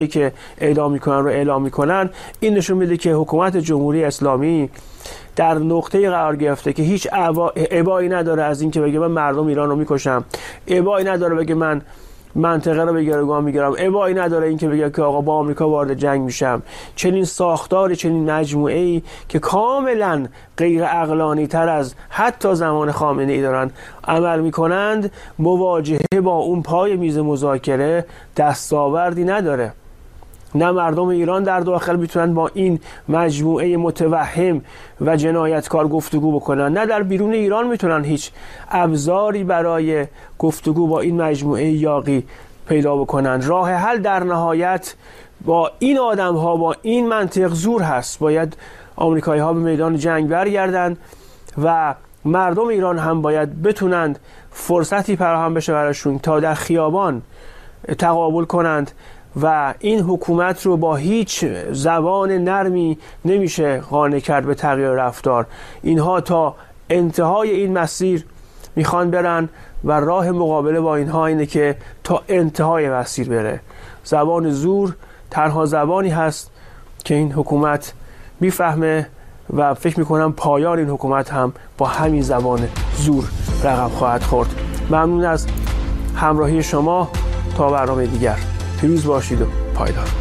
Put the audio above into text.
که اعلام میکنن رو اعلام میکنن، این نشون میده که حکومت جمهوری اسلامی در نقطه قرار گرفته که هیچ ابایی نداره از این که بگه من مردم ایران رو میکشم، ابایی نداره بگه من منطقه رو به گروگان میگیرم، ابایی نداره این که بگه که آقا با آمریکا وارد جنگ میشم. چنین ساختاری، چنین مجموعه‌ای که کاملا غیر عقلانی تر از حتی زمان خامنه ای دارن عمل میکنند، مواجهه با اون پای میز مذاکره دستاوردی نداره. نه مردم ایران در داخل میتونن با این مجموعه متوهم و جنایتکار گفتگو بکنن، نه در بیرون ایران میتونن هیچ ابزاری برای گفتگو با این مجموعه یاغی پیدا بکنن. راه حل در نهایت با این آدم ها، با این منطق زور هست. باید آمریکایی ها به میدان جنگ برگردند و مردم ایران هم باید بتونند فرصتی فراهم بشه براشون تا در خیابان تقابل کنند و این حکومت رو با هیچ زبان نرمی نمیشه قانع کرد به تغییر رفتار. اینها تا انتهای این مسیر میخوان برن و راه مقابله با اینها اینه که تا انتهای مسیر بره. زبان زور تنها زبانی هست که این حکومت میفهمه و فکر میکنم پایان این حکومت هم با همین زبان زور رقم خواهد خورد. ممنون از همراهی شما. تا برنامه دیگر پیروز باشید و پایدار.